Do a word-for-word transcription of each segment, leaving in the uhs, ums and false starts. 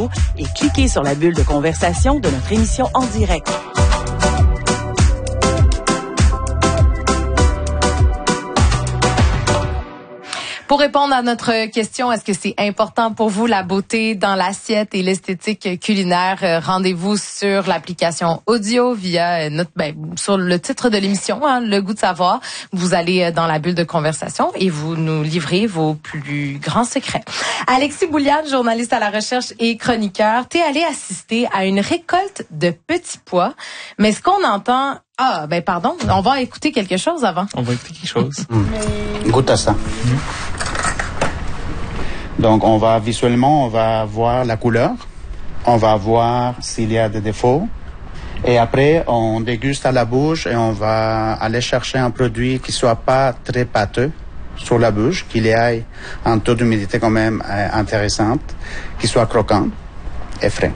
balado et cliquez sur la bulle de conversation de notre émission en direct. Pour répondre à notre question, est-ce que c'est important pour vous la beauté dans l'assiette et l'esthétique culinaire? Euh, rendez-vous sur l'application audio via notre, ben, sur le titre de l'émission, hein, Le Goût de savoir. Vous allez dans la bulle de conversation et vous nous livrez vos plus grands secrets. Alexis Bouliane, journaliste à la recherche et chroniqueur, t'es allé assister à une récolte de petits pois. Mais ce qu'on entend... Ah, ben pardon, on va écouter quelque chose avant. On va écouter quelque chose. Mmh. Goûte à ça. Mmh. Donc, on va visuellement, on va voir la couleur, on va voir s'il y a des défauts, et après, on déguste à la bouche et on va aller chercher un produit qui soit pas très pâteux sur la bouche, qu'il y ait un taux d'humidité quand même intéressant, qui soit croquant et frais.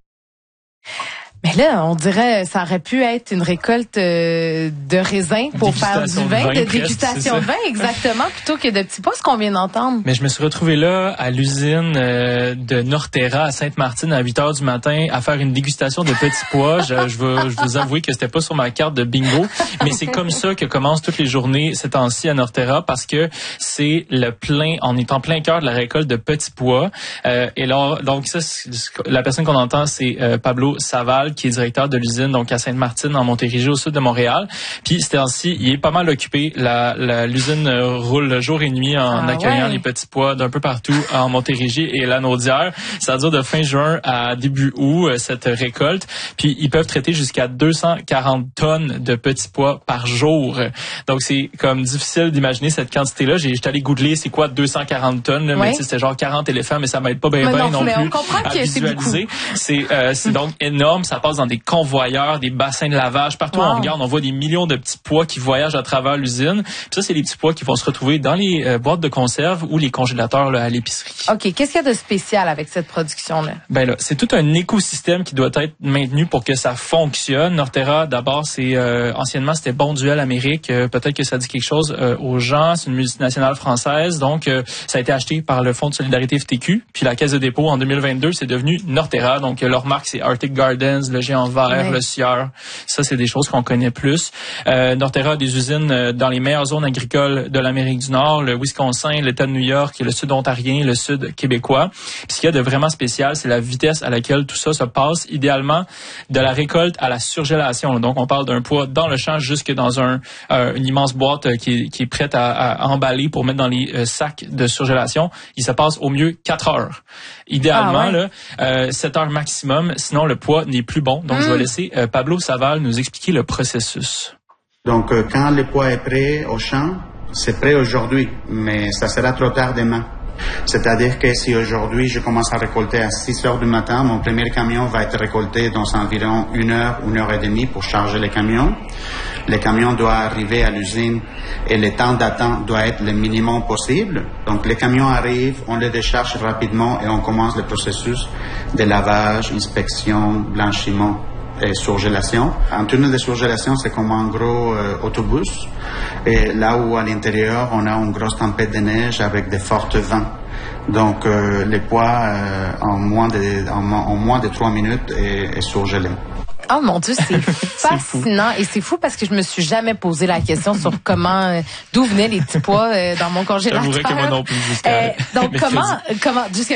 Mais là, on dirait ça aurait pu être une récolte euh, de raisins pour faire du vin, de, vin, de dégustation de vin, exactement, plutôt que de petits pois, ce qu'on vient d'entendre. Mais je me suis retrouvé là, à l'usine euh, de Norterra à Sainte-Martine, à huit heures du matin, à faire une dégustation de petits pois. Je, je veux je vous avouer que c'était pas sur ma carte de bingo, mais c'est comme ça que commencent toutes les journées ces temps-ci à Norterra, parce que c'est le plein, on est en plein cœur de la récolte de petits pois. Euh, et là, donc ça, la personne qu'on entend, c'est euh, Pablo Saval, qui est directeur de l'usine donc à Sainte-Martine en Montérégie au sud de Montréal. Puis c'était ainsi, il est pas mal occupé. La, la l'usine roule jour et nuit en ah, accueillant ouais. les petits pois d'un peu partout en Montérégie et la Naudière. Ça dure de fin juin à début août cette récolte. Puis ils peuvent traiter jusqu'à deux cent quarante tonnes de petits pois par jour. Donc c'est comme difficile d'imaginer cette quantité-là. J'ai j'étais allé googler c'est quoi deux cent quarante tonnes, là, ouais. mais c'était genre quarante éléphants, mais ça m'aide pas bien bien non, non plus on comprend à que visualiser. C'est euh, c'est donc énorme. Ça passe dans des convoyeurs, des bassins de lavage. Partout wow. où on regarde, on voit des millions de petits pois qui voyagent à travers l'usine. Puis ça, c'est les petits pois qui vont se retrouver dans les euh, boîtes de conserve ou les congélateurs là, à l'épicerie. OK. Qu'est-ce qu'il y a de spécial avec cette production-là? Ben là, c'est tout un écosystème qui doit être maintenu pour que ça fonctionne. Norterra, d'abord, c'est euh, anciennement, c'était Bonduelle Amérique. Euh, peut-être que ça dit quelque chose euh, aux gens. C'est une multinationale française. Donc, euh, ça a été acheté par le Fonds de solidarité F T Q. Puis la Caisse de dépôt, en deux mille vingt-deux, c'est devenu Norterra. Donc, euh, leur marque, c'est Arctic Gardens, le géant vert, ouais. le sieur. Ça, c'est des choses qu'on connaît plus. Euh, Norterra a des usines euh, dans les meilleures zones agricoles de l'Amérique du Nord, le Wisconsin, l'État de New York, le sud ontarien, le sud québécois. Puis ce qu'il y a de vraiment spécial, c'est la vitesse à laquelle tout ça se passe, idéalement de la récolte à la surgélation. Donc, on parle d'un pois dans le champ jusque dans un euh, une immense boîte euh, qui, est, qui est prête à, à emballer pour mettre dans les euh, sacs de surgélation. Il se passe au mieux quatre heures. Idéalement, ah ouais. là, euh, sept heures maximum, sinon le pois n'est plus bon. Donc, mmh. je vais laisser euh, Pablo Saval nous expliquer le processus. Donc, euh, quand le pois est prêt au champ, c'est prêt aujourd'hui, mais ça sera trop tard demain. C'est-à-dire que si aujourd'hui je commence à récolter à six heures du matin, mon premier camion va être récolté dans environ une heure, une heure et demie pour charger les camions. Le camion doit arriver à l'usine et le temps d'attente doit être le minimum possible. Donc les camions arrivent, on les décharge rapidement et on commence le processus de lavage, inspection, blanchiment et surgélation. Un tunnel de surgélation, c'est comme un gros euh, autobus. Et là où à l'intérieur, on a une grosse tempête de neige avec des fortes vents. Donc euh, les pois, euh, en, moins de, en, en moins de trois minutes, est, est surgelé. Oh mon Dieu, c'est fascinant. Et c'est fou parce que je me suis jamais posé la question sur comment, euh, d'où venaient les petits pois euh, dans mon congélateur. J'avouerais que moi non plus. Euh, donc comment, comment, jusqu'à